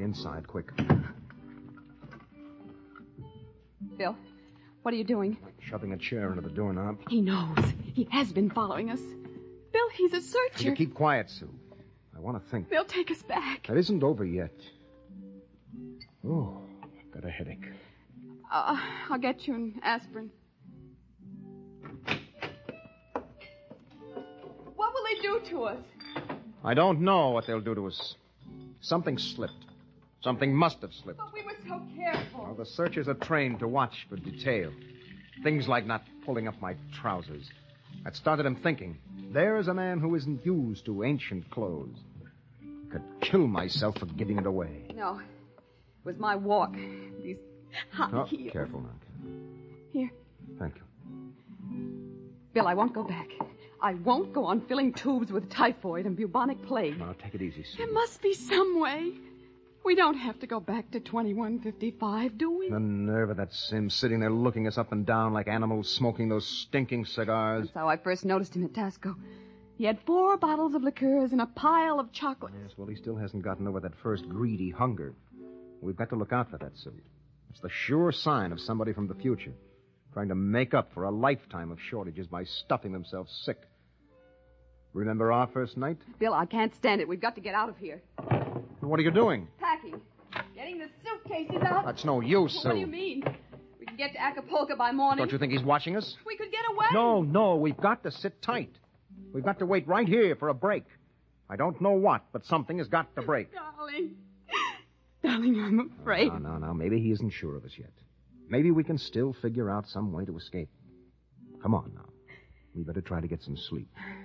inside, quick. Bill, what are you doing? Shoving a chair into the doorknob. He knows. He has been following us. Bill, he's a searcher. You keep quiet, Sue. I want to think. They'll take us back. That isn't over yet. Oh, got a headache. I'll get you an aspirin. What will they do to us? I don't know what they'll do to us. Something slipped. Something must have slipped. But we were so careful. Well, the searchers are trained to watch for detail. Things like not pulling up my trousers. That started him thinking. There's a man who isn't used to ancient clothes. Could kill myself for giving it away. No. It was my walk. These high heels. Careful now. Here. Thank you. Bill, I won't go back. I won't go on filling tubes with typhoid and bubonic plague. Now, take it easy, Sue. There must be some way. We don't have to go back to 2155, do we? The nerve of that Sim sitting there looking us up and down like animals smoking those stinking cigars. That's how I first noticed him at Tasco. He had 4 bottles of liqueurs and a pile of chocolates. Yes, well, he still hasn't gotten over that first greedy hunger. We've got to look out for that, Sue. It's the sure sign of somebody from the future, trying to make up for a lifetime of shortages by stuffing themselves sick. Remember our first night? Bill, I can't stand it. We've got to get out of here. What are you doing? Packing. Getting the suitcases out. That's no use, Sue. What do you mean? We can get to Acapulco by morning. Don't you think he's watching us? We could get away. No, we've got to sit tight. We've got to wait right here for a break. I don't know what, but something has got to break. Darling. Darling, I'm afraid. No. Maybe he isn't sure of us yet. Maybe we can still figure out some way to escape. Come on now. We better try to get some sleep.